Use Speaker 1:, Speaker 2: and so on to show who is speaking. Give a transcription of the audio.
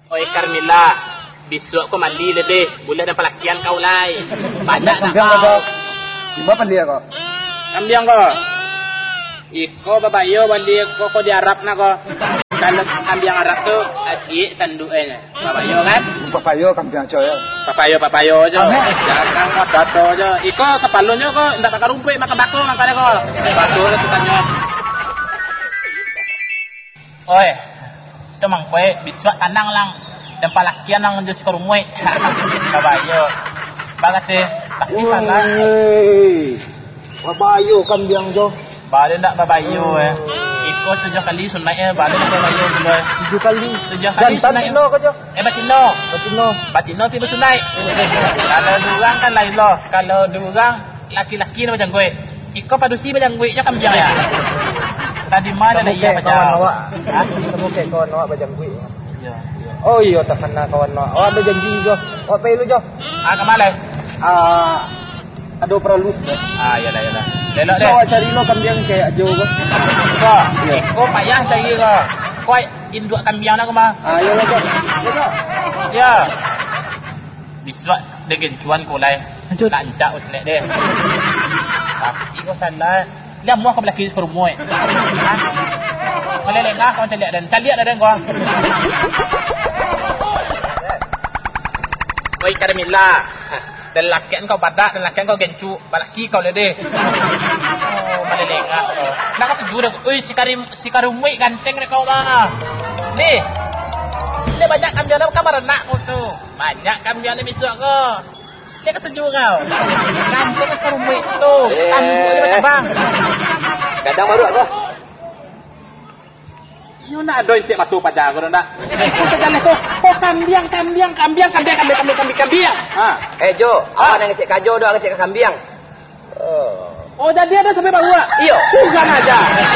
Speaker 1: Oi Carmilla, besok kau mandi lebih. Boleh dan pelakian kau lai. Banyak nak kau.
Speaker 2: Gimana pandia kau?
Speaker 1: Kambiang kau. Iko babayo bandi kau di Arab nak kau. Kalau kambiang Arab tu adik tanduknya. Babayo kan?
Speaker 2: Papayo kambiang coy.
Speaker 1: Papayo je. Jangan kau dato je. Iko kepalanya kau ndak bakar rumput makan bako makanya kau. Bako tu tanya. Oi. Itu mang kue biswa tanang lang dan palakian lang just kerumui babayo bagate tapi sana
Speaker 2: Babayo kambiang jo
Speaker 1: bade ndak babayo ikut 7 kali sunatnya bade babayo dulu
Speaker 2: 7 kali
Speaker 1: sunat
Speaker 2: ko jo
Speaker 1: batino pi sunai kalau durang kan lain loh kalau durang laki-laki macam gue ikut padusi macam gue nya kambiang ya tadi mana dah iya macam
Speaker 2: semua kayak kawan awak macam gue. Ya. Oh iya tak kena kawan awak. Oh ada janji jo. Awak pay lu jo.
Speaker 1: Ke mana?
Speaker 2: Ada peralus dah.
Speaker 1: Yalah. Lelok deh.
Speaker 2: Awak cari lo kambiang kayak jo ko.
Speaker 1: Kau payah cari ko. Kau induk kambiang nak mah.
Speaker 2: Yalah jo.
Speaker 1: Ya. Biswa dengan cuan ko lai. Nak jak uslet deh. Tapi kau salah. Dia mau kau belaki kerumui. Boleh lengah kau caliak dan kau. Oi Carmilla. Dan lakian kau badak dan lakian kau gencu. Balaki kau lede. Oh, boleh lengah kau. Nak kau tuju dah. Oi si Karumui ganteng kau mah. Ni. Dia banyak kambiang dalam kamar nak kau tu. Banyak kambiang ni besok kau. Dia ketuju kau. Ganteng si Karumui tu. Tanduk dia macam bang.
Speaker 2: Kadang baru aku.
Speaker 1: You nak doin cik batu pajar kau nak. Kau jalan kau. Kau kambiang.
Speaker 2: Jo, awak nak ngecek kajo doang ngecek kambiang.
Speaker 1: Oh, jadi ada sampai bawa.
Speaker 2: Iyo.
Speaker 1: Bukan aja.